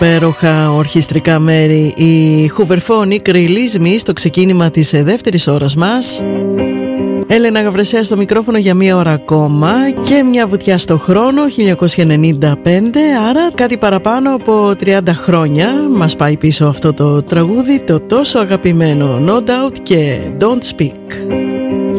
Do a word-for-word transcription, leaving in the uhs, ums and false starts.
υπέροχα ορχιστρικά μέρη η Hooverphonic Release Me στο ξεκίνημα της δεύτερης ώρας μας. Έλενα Γαβρεσέα στο μικρόφωνο για μία ώρα ακόμα και μια βουτιά στο χρόνο, χίλια εννιακόσια ενενήντα πέντε, άρα κάτι παραπάνω από τριάντα χρόνια μας πάει πίσω αυτό το τραγούδι, το τόσο αγαπημένο No Doubt και Don't Speak.